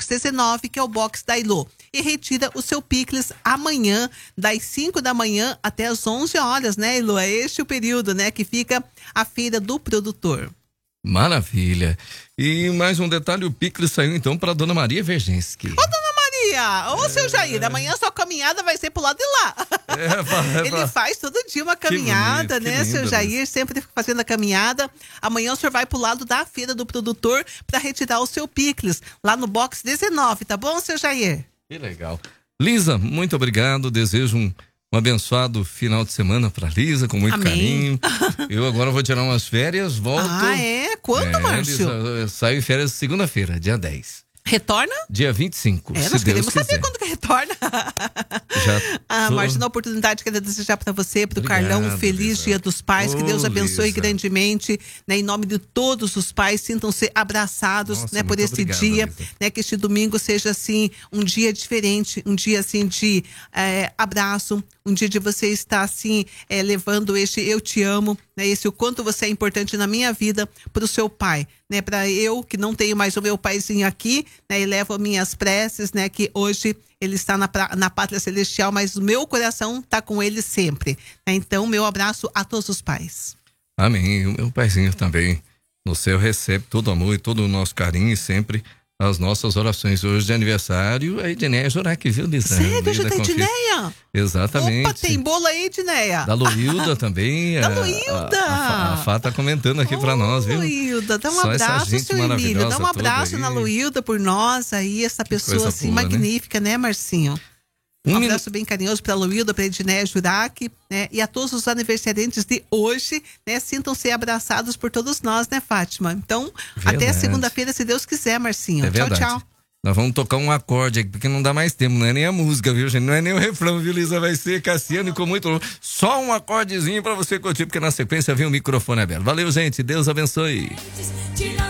box 19, que é o box da Ilô. E retira o seu picles amanhã, das 5 da manhã até as 11 horas, né, Ilô? É este o período, né, que fica a feira do produtor. Maravilha. E mais um detalhe, o picles saiu então para Dona Maria Vergenski. Ô, Dona Maria! Ô, seu Jair, amanhã sua caminhada vai ser pro lado de lá. Ele faz todo dia uma caminhada, né, seu Jair? Sempre fazendo a caminhada. Amanhã o senhor vai pro lado da feira do produtor para retirar o seu picles, lá no box 19, tá bom, seu Jair? Que legal. Lisa, muito obrigado. Desejo um abençoado final de semana pra Lisa, com muito Amém. carinho. Eu agora vou tirar umas férias, volto. Ah, é? Quando, Márcio? Lisa, saio em férias segunda-feira, dia 10. Retorna? Dia 25, nós se Deus queremos quiser. saber quando que retorna. Márcio, na oportunidade, quero desejar para você, para o Carlão, um feliz Lisa. Dia dos Pais, que Deus abençoe Lisa. grandemente, né, em nome de todos os pais, sintam-se abraçados, Nossa, né, por muito esse obrigado, dia, Lisa. né, que este domingo seja, assim, um dia diferente, um dia, assim, de abraço, um dia de você estar, assim, levando este eu te amo, né, esse o quanto você é importante na minha vida para o seu pai, né, para eu que não tenho mais o meu paizinho aqui, né, e levo minhas preces, né, que hoje ele está na pátria celestial, mas o meu coração está com ele sempre, né? Então, meu abraço a todos os pais. Amém. E o meu paizinho também no céu recebe todo o amor e todo o nosso carinho e sempre as nossas orações. Hoje de aniversário, a Edneia Jorac, viu, Lisa? Sério, hoje tem Edneia? Exatamente. Opa, tem bolo aí, Edneia. Da Loilda também. Da Loilda. A Fá tá comentando aqui pra nós, viu? Loilda, dá um Só essa abraço, gente seu Emílio. Dá um maravilhosa abraço toda na aí. Loilda por nós aí, essa pessoa coisa assim boa, né? magnífica, né, Marcinho? Um abraço bem carinhoso para a Loilda, para a Edneia Jurac, né? E a todos os aniversariantes de hoje, né? Sintam-se abraçados por todos nós, né, Fátima? Então, Verdade. até segunda-feira, se Deus quiser, Marcinho. É verdade. Tchau, tchau. Nós vamos tocar um acorde aqui, porque não dá mais tempo, não é nem a música, viu, gente? Não é nem o refrão, viu, Lisa? Vai ser Cassiano e com muito louco. Só um acordezinho pra você curtir, porque na sequência vem o microfone aberto. Valeu, gente. Deus abençoe.